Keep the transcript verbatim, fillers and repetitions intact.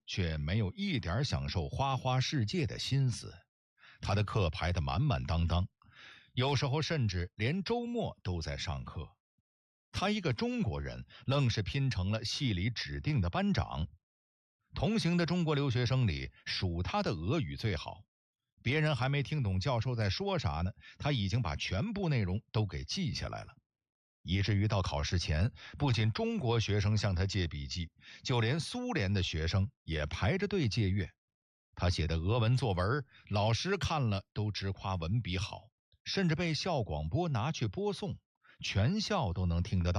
却没有一点享受花花世界的心思。他的课排得满满当当，有时候甚至连周末都在上课。他一个中国人，愣是拼成了系里指定的班长。同行的中国留学生里，属他的俄语最好。别人还没听懂教授在说啥呢，他已经把全部内容都给记下来了。以至于到考试前，不仅中国学生向他借笔记，就连苏联的学生也排着队借阅。他写的俄文作文，老师看了都直夸文笔好，甚至被校广播拿去播送，全校都能听得到。